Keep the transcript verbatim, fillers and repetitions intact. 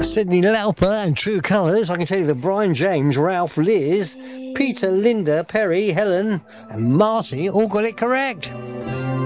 Sydney Lauper and True Colours. I can tell you that Brian James, Ralph, Liz, Peter, Linda, Perry, Helen and Marty all got it correct.